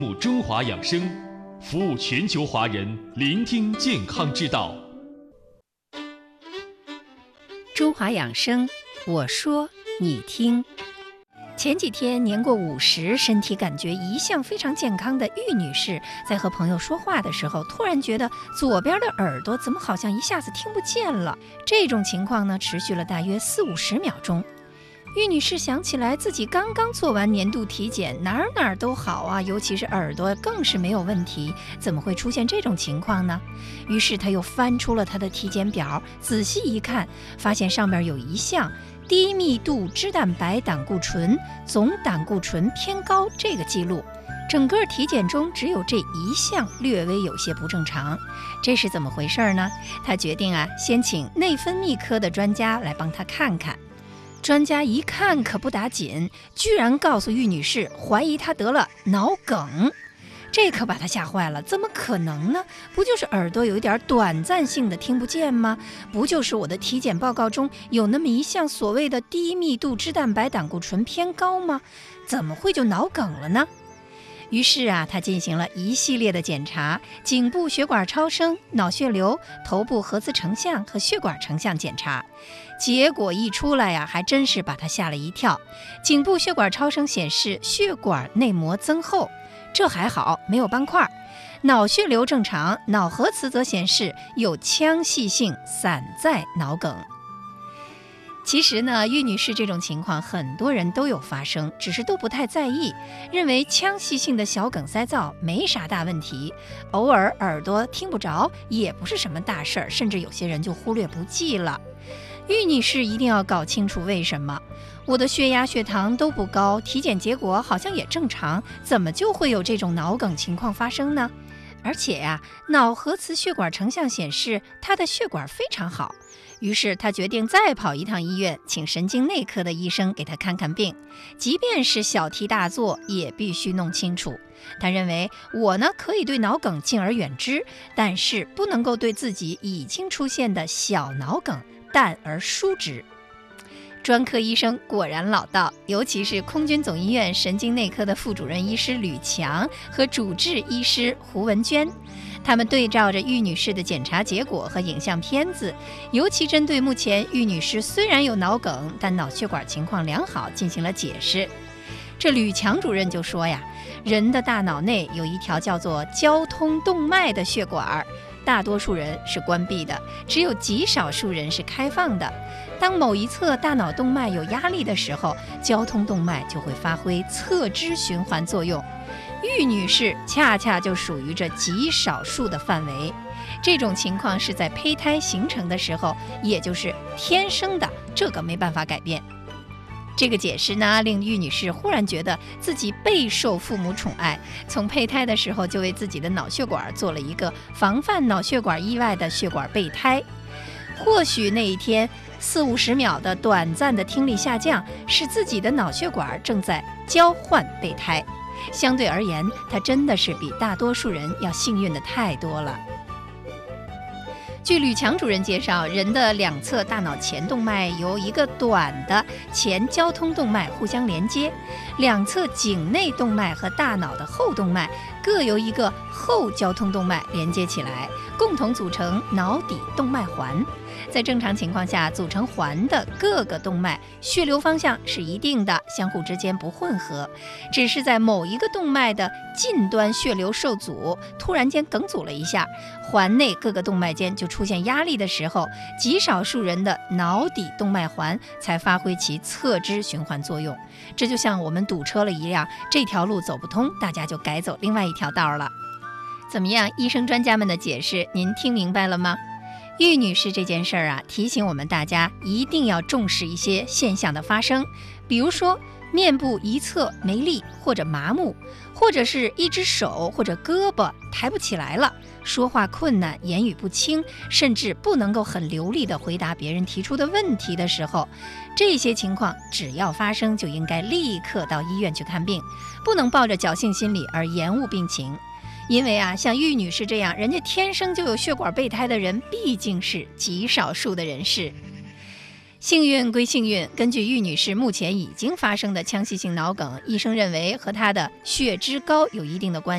中华养生，服务全球华人，聆听健康之道。 中华养生，我说你听。前几天年过50，身体感觉一向非常健康的玉女士，在和朋友说话的时候，突然觉得左边的耳朵怎么好像一下子听不见了。这种情况呢，持续了大约40-50秒钟。玉女士想起来自己刚刚做完年度体检，哪儿都好啊，尤其是耳朵更是没有问题，怎么会出现这种情况呢？于是她又翻出了她的体检表，仔细一看，发现上面有一项低密度脂蛋白胆固醇总胆固醇偏高这个记录，整个体检中只有这一项略微有些不正常，这是怎么回事呢？她决定先请内分泌科的专家来帮她看看。专家一看可不打紧，居然告诉玉女士怀疑她得了脑梗，这可把她吓坏了。怎么可能呢？不就是耳朵有一点短暂性的听不见吗？不就是我的体检报告中有那么一项所谓的低密度脂蛋白胆固醇偏高吗？怎么会就脑梗了呢？于是他进行了一系列的检查，颈部血管超声、脑血流、头部核磁成像和血管成像检查。结果一出来还真是把他吓了一跳。颈部血管超声显示血管内膜增厚，这还好，没有斑块。脑血流正常，脑核磁则显示有腔隙性散在脑梗。其实呢，玉女士这种情况很多人都有发生，只是都不太在意，认为腔隙性的小梗塞灶没啥大问题，偶尔耳朵听不着也不是什么大事儿，甚至有些人就忽略不计了。玉女士一定要搞清楚为什么。我的血压血糖都不高，体检结果好像也正常，怎么就会有这种脑梗情况发生呢？而且脑核磁血管成像显示她的血管非常好。于是他决定再跑一趟医院，请神经内科的医生给他看看病，即便是小题大做也必须弄清楚。他认为我呢可以对脑梗敬而远之，但是不能够对自己已经出现的小脑梗淡而疏之。专科医生果然老道，尤其是空军总医院神经内科的副主任医师吕强和主治医师胡文娟，他们对照着玉女士的检查结果和影像片子，尤其针对目前玉女士虽然有脑梗，但脑血管情况良好进行了解释。这吕强主任就说人的大脑内有一条叫做交通动脉的血管，大多数人是关闭的，只有极少数人是开放的。当某一侧大脑动脉有压力的时候，交通动脉就会发挥侧支循环作用。玉女士恰恰就属于这极少数的范围，这种情况是在胚胎形成的时候，也就是天生的，这个没办法改变。这个解释呢，令玉女士忽然觉得自己备受父母宠爱，从胚胎的时候就为自己的脑血管做了一个防范脑血管意外的血管备胎。或许那一天40-50秒的短暂的听力下降，是自己的脑血管正在交换备胎。相对而言，她真的是比大多数人要幸运的太多了。据吕强主任介绍，人的两侧大脑前动脉由一个短的前交通动脉互相连接，两侧颈内动脉和大脑的后动脉各由一个后交通动脉连接起来，共同组成脑底动脉环。在正常情况下，组成环的各个动脉血流方向是一定的，相互之间不混合。只是在某一个动脉的近端血流受阻，突然间梗阻了一下，环内各个动脉间就出现压力的时候，极少数人的脑底动脉环才发挥其侧支循环作用。这就像我们堵车了一样，这条路走不通，大家就改走另外一条道了。怎么样，医生专家们的解释您听明白了吗？玉女士这件事儿提醒我们大家一定要重视一些现象的发生，比如说面部一侧没力或者麻木，或者是一只手或者胳膊抬不起来了，说话困难，言语不清，甚至不能够很流利地回答别人提出的问题的时候，这些情况只要发生就应该立刻到医院去看病，不能抱着侥幸心理而延误病情。因为像玉女士这样人家天生就有血管备胎的人毕竟是极少数的人士。幸运归幸运，根据玉女士目前已经发生的腔隙性脑梗，医生认为和她的血脂高有一定的关系。